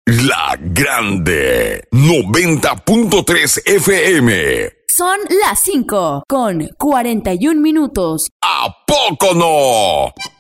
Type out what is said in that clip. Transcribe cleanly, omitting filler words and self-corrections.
La Grande 90.3 FM. Son las 5 con 41 minutos. ¿A poco no?